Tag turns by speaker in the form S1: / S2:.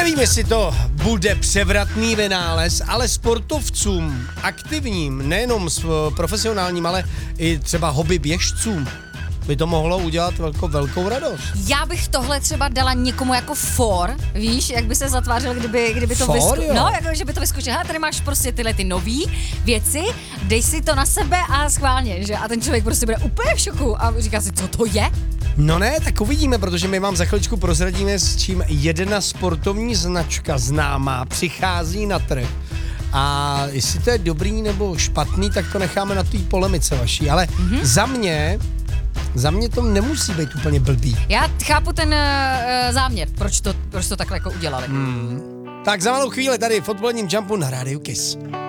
S1: Nevím, jestli to bude převratný vynález, ale sportovcům, aktivním, nejenom profesionálním, ale i třeba hobby běžcům, by to mohlo udělat velkou radost.
S2: Já bych tohle třeba dala někomu jako víš, jak by se zatvářil, kdyby to vyzkoušel. No, jako, že by to vyzkoušel. Hele, tady máš prostě tyhle ty nový věci, dej si to na sebe a schválně, že? A ten člověk prostě bude úplně v šoku a říká si, co to je?
S1: No ne, tak uvidíme, protože my vám za chviličku prozradíme, s čím jedna sportovní značka známá přichází na trh. A jestli to je dobrý nebo špatný, tak to necháme na té polemice vaší. Ale za mě to nemusí být úplně blbý.
S2: Já chápu ten záměr, proč to takhle jako udělali.
S1: Tak za malou chvíli tady v odpoledním Jumpu na Rádiu Kiss.